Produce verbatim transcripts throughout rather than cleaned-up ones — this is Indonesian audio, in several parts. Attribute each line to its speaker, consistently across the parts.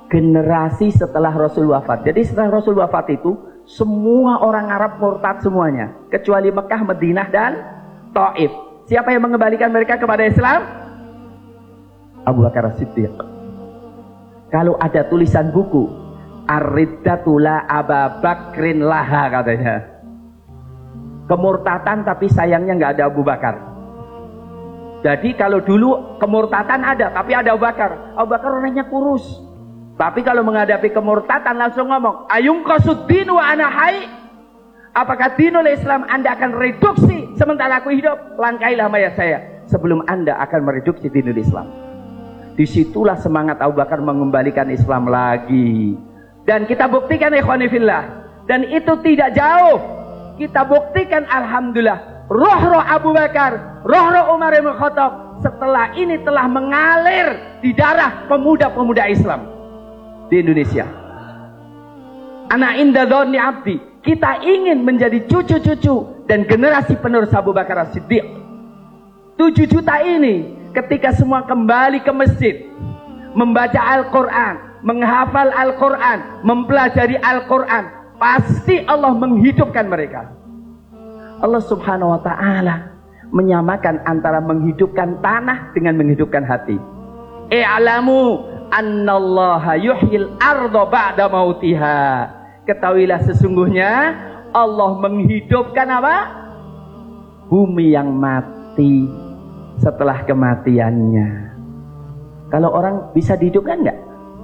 Speaker 1: generasi setelah Rasul wafat. Jadi setelah Rasul wafat itu semua orang Arab murtad semuanya, kecuali Mekah, Madinah dan Taif. Siapa yang mengembalikan mereka kepada Islam? Abu Bakar As-Siddiq. Kalau ada tulisan buku Ar-Riddatu la Aba Bakrin laha, katanya kemurtatan tapi sayangnya nggak ada Abu Bakar. Jadi kalau dulu kemurtatan ada tapi ada Abu Bakar. Abu Bakar orangnya kurus, tapi kalau menghadapi kemurtatan langsung ngomong, ayung qasuddin wa ana hai. Apakah dinul Islam Anda akan reduksi sementara aku hidup? Langkailah mayat saya sebelum Anda akan mereduksi dinul Islam. Disitulah semangat Abu Bakar mengembalikan Islam lagi. Dan kita buktikan ikhwani fillah, dan itu tidak jauh. Kita buktikan alhamdulillah, roh-roh Abu Bakar, roh-roh Umar bin Khattab setelah ini telah mengalir di darah pemuda-pemuda Islam di Indonesia. Ana inda dzanni abdi, kita ingin menjadi cucu-cucu dan generasi penerus Abu Bakar As-Siddiq. tujuh juta ini ketika semua kembali ke masjid, membaca Al-Quran, menghafal Al-Quran, mempelajari Al-Quran, pasti Allah menghidupkan mereka. Allah subhanahu wa ta'ala menyamakan antara menghidupkan tanah dengan menghidupkan hati. I'lamu annallaha yuhyil arda ba'da mautiha. Ketahuilah sesungguhnya Allah menghidupkan apa? Bumi yang mati setelah kematiannya. Kalau orang bisa dihidupkan enggak?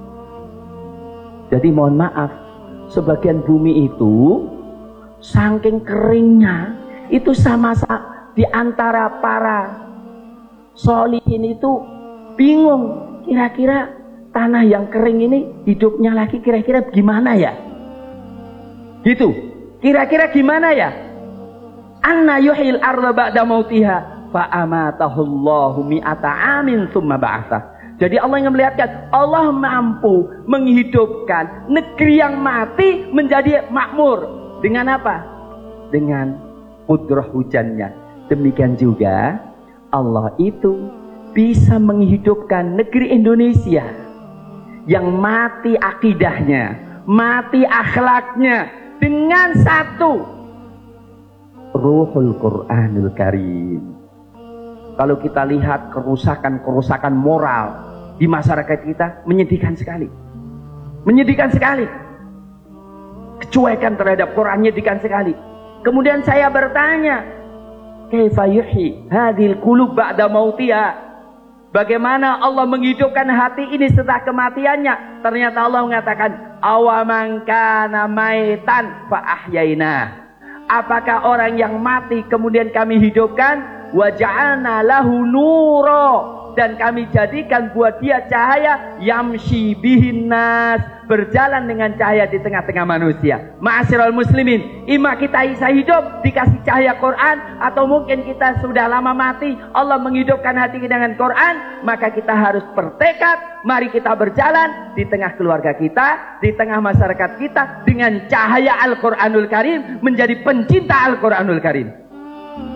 Speaker 1: Jadi mohon maaf, sebagian bumi itu saking keringnya, itu sama di antara para solihin itu bingung, kira-kira tanah yang kering ini hidupnya lagi kira-kira gimana ya? Gitu. Kira-kira gimana ya? Anna yuhyil arda ba'da mautiha fa amatahullahu mi'ata amin tsumma ba'atha. Jadi Allah yang melihatkan, Allah mampu menghidupkan negeri yang mati menjadi makmur. Dengan apa? Dengan qudrah hujannya. Demikian juga Allah itu bisa menghidupkan negeri Indonesia yang mati akidahnya, mati akhlaknya, dengan satu Ruhul Quranul Karim. Kalau kita lihat kerusakan-kerusakan moral di masyarakat kita, menyedihkan sekali. Menyedihkan sekali. Kecuekan terhadap Quran menyedihkan sekali. Kemudian saya bertanya, kaifa yuhyi hadhil qulub ba'da mautiha? Bagaimana Allah menghidupkan hati ini setelah kematiannya? Ternyata Allah mengatakan, awaman kana maitan fa ahyaina. Apakah orang yang mati kemudian kami hidupkan? Wa ja'alna lahu nura, dan kami jadikan buat dia cahaya, yamshi bihin nas, berjalan dengan cahaya di tengah-tengah manusia. Ma'asyiral muslimin, ima kita bisa hidup dikasih cahaya Quran, atau mungkin kita sudah lama mati, Allah menghidupkan hati kita dengan Quran, maka kita harus bertekad, mari kita berjalan di tengah keluarga kita, di tengah masyarakat kita dengan cahaya Al-Quranul Karim, menjadi pencinta Al-Quranul Karim.